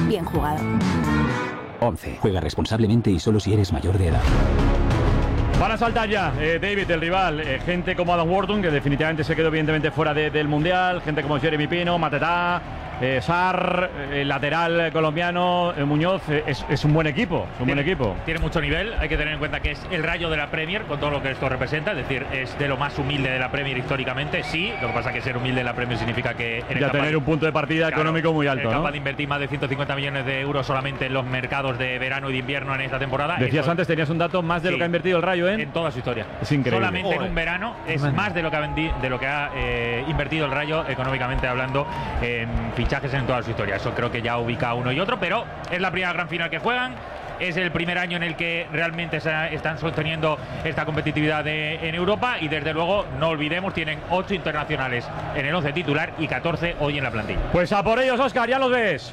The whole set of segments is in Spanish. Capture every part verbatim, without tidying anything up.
bien jugado. once. Juega responsablemente y solo si eres mayor de edad. Van a saltar ya, eh, David, el rival. Eh, gente como Adam Wharton, que definitivamente se quedó evidentemente fuera de, del Mundial. Gente como Jeremy Pino, Matetá, eh, Sarr, el lateral colombiano, eh, Muñoz. Eh, es, es un buen equipo, es un tiene, buen equipo. Tiene mucho nivel. Hay que tener en cuenta que es el Rayo de la Premier, con todo lo que esto representa. Es decir, es de lo más humilde de la Premier históricamente. Sí, lo que pasa es que ser humilde en la Premier significa que ya tener capaz, un punto de partida claro, económico muy alto, es capaz ¿no? de invertir más de ciento cincuenta millones de euros solamente en los mercados de verano y de invierno en esta temporada. Decías Eso, antes, tenías un dato más de sí, lo que ha invertido el Rayo en, en toda su historia. Es increíble. Solamente Joder. en un verano es Bueno. más de lo que ha, vendi, de lo que ha eh, invertido el Rayo económicamente hablando en fichajes en toda su historia. Eso creo que ya ubica uno y otro, pero es la primera gran final que juegan. Es el primer año en el que realmente se están sosteniendo esta competitividad de, en Europa y desde luego no olvidemos, tienen ocho internacionales en el once titular y catorce hoy en la plantilla. Pues a por ellos, Óscar, ya los ves.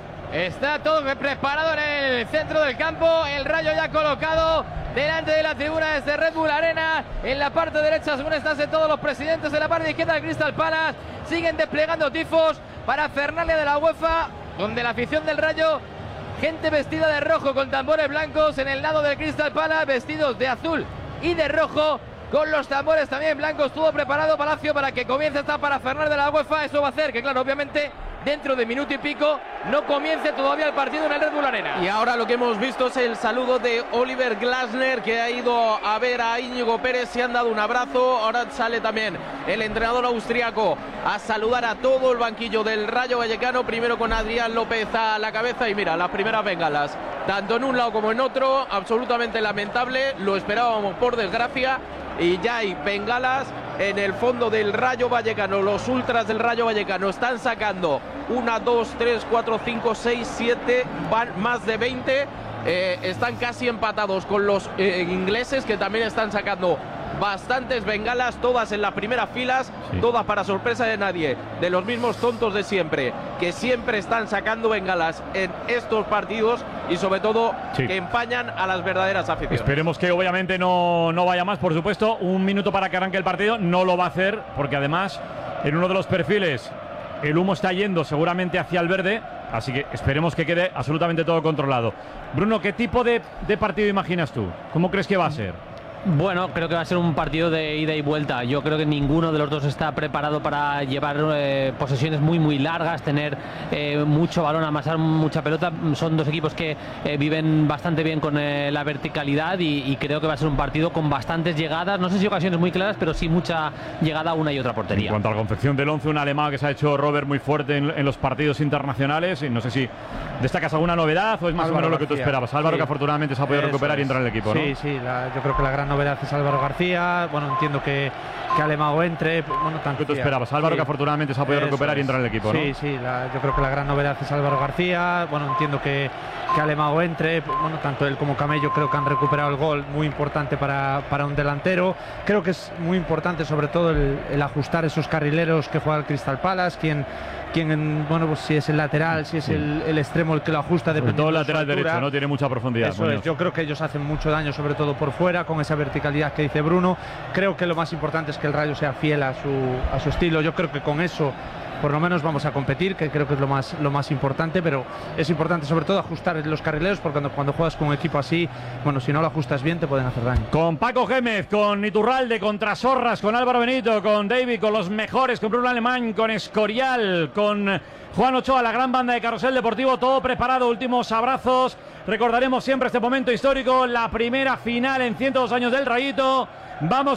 Está todo preparado en el centro del campo, el Rayo ya colocado delante de la tribuna desde Red Bull Arena. En la parte derecha, según están todos los presidentes, de la parte izquierda del Crystal Palace siguen desplegando tifos para Fernalia de la UEFA, donde la afición del Rayo, gente vestida de rojo con tambores blancos, en el lado del Crystal Palace vestidos de azul y de rojo con los tambores también blancos, todo preparado Palacio para que comience esta para Fernalia de la UEFA. Eso va a hacer que, claro, obviamente dentro de minuto y pico no comience todavía el partido en el Red Bull Arena. Y ahora lo que hemos visto es el saludo de Oliver Glasner, que ha ido a ver a Íñigo Pérez, se han dado un abrazo. Ahora sale también el entrenador austriaco a saludar a todo el banquillo del Rayo Vallecano, primero con Adrián López a la cabeza y mira, las primeras bengalas, tanto en un lado como en otro, absolutamente lamentable, lo esperábamos por desgracia. Y ya hay bengalas en el fondo del Rayo Vallecano. Los ultras del Rayo Vallecano están sacando una, dos, tres, cuatro, cinco, seis, siete, van más de veinte. Eh, están casi empatados con los eh, ingleses, que también están sacando bastantes bengalas, todas en las primeras filas, sí. Todas para sorpresa de nadie, de los mismos tontos de siempre, que siempre están sacando bengalas en estos partidos y sobre todo sí. Que empañan a las verdaderas aficiones. Esperemos que obviamente no, no vaya más, por supuesto. Un minuto para que arranque el partido, no lo va a hacer, porque además en uno de los perfiles el humo está yendo seguramente hacia el verde, así que esperemos que quede absolutamente todo controlado. Bruno, ¿qué tipo de, de partido imaginas tú? ¿Cómo crees que va a ser? Bueno, creo que va a ser un partido de ida y vuelta. Yo creo que ninguno de los dos está preparado para llevar eh, posesiones muy muy largas, tener eh, mucho balón, amasar mucha pelota. Son dos equipos que eh, viven bastante bien con eh, la verticalidad y, y creo que va a ser un partido con bastantes llegadas, no sé si ocasiones muy claras, pero sí mucha llegada a una y otra portería. En cuanto a la confección del once, un alemán que se ha hecho Robert muy fuerte en, en los partidos internacionales, y no sé si destacas alguna novedad o es más Álvaro o menos lo que tú esperabas. Álvaro, sí, que afortunadamente se ha podido recuperar y entrar en el equipo, ¿no? Sí, sí, la, yo creo que la gran novedad es Álvaro García. Bueno, entiendo que, que Alemão entre. Bueno, ¿Qué tú esperabas? Álvaro, sí, que afortunadamente se ha podido recuperar y entrar en el equipo, ¿no? Sí, sí, la, yo creo que la gran novedad es Álvaro García. Bueno, entiendo que, que Alemão entre. Bueno, tanto él como Camello creo que han recuperado el gol, muy importante para, para un delantero. Creo que es muy importante sobre todo el, el ajustar esos carrileros que juega el Crystal Palace, quien quien, bueno, pues si es el lateral, si es sí. el, el extremo el que lo ajusta, sobre todo el lateral derecho, ¿no? Tiene mucha profundidad. Eso es, yo creo que ellos hacen mucho daño, sobre todo por fuera, con esa verticalidad que dice Bruno. Creo que lo más importante es que el Rayo sea fiel a su, a su estilo. Yo creo que con eso por lo menos vamos a competir, que creo que es lo más, lo más importante, pero es importante sobre todo ajustar los carrileros, porque cuando, cuando juegas con un equipo así, bueno, si no lo ajustas bien te pueden hacer daño. Con Paco Gémez, con Iturralde, con Trasorras, con Álvaro Benito, con David, con los mejores, con Bruno Alemán, con Escorial, con Juan Ochoa, la gran banda de Carrusel Deportivo, todo preparado, últimos abrazos. Recordaremos siempre este momento histórico, la primera final en ciento dos años del Rayito. Vamos